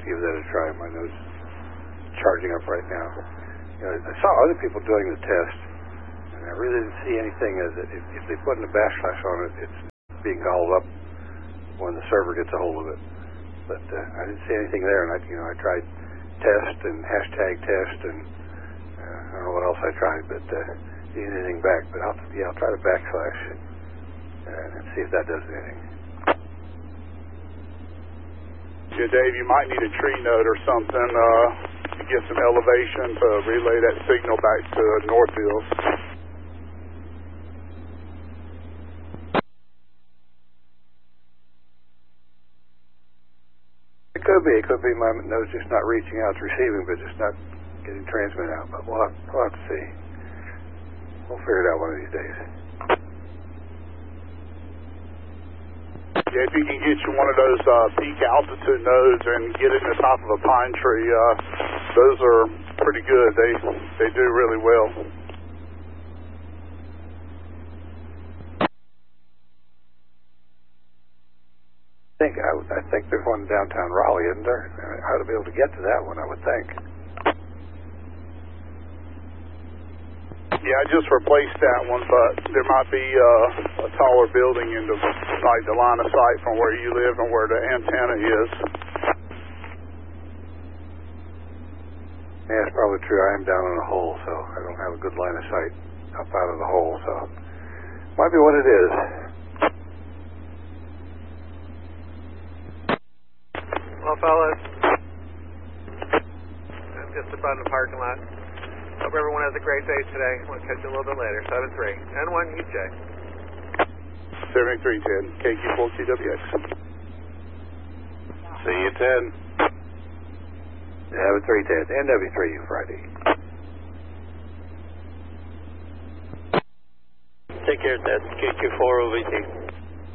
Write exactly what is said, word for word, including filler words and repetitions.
to give that a try. My nose is charging up right now. You know, I saw other people doing the test, and I really didn't see anything as it, if, if they put in a backslash on it, it's being gobbled up when the server gets a hold of it. But uh, I didn't see anything there, and I, you know, I tried test and hashtag test, and uh, I don't know what else I tried, but uh, didn't anything back. But I'll, yeah, I'll try to backslash and, uh, and see if that does anything. Yeah, Dave, you might need a tree node or something uh, to get some elevation to relay that signal back to Northfield. It could be. It could be my nose just not reaching out to receiving, but just not getting transmit out. But we'll have, we'll have to see. We'll figure it out one of these days. Yeah, if you can get you one of those uh, peak altitude nodes and get it in the top of a pine tree, uh, those are pretty good. They they do really well. I think I, I think there's one downtown Raleigh, isn't there? I ought to be able to get to that one, I would think. Yeah, I just replaced that one, but there might be uh, a taller building in the like the line of sight from where you live and where the antenna is. Yeah, it's probably true. I am down in a hole, so I don't have a good line of sight up out of the hole, so might be what it is. Well, fellas, I'm just about in the parking lot. Hope everyone has a great day today. We'll catch you a little bit later. seven three. N one E J. seventy-three ten. K Q four T W X. See you ten. seven three ten. N W three Friday. Take care, Ted. K Q four O V T.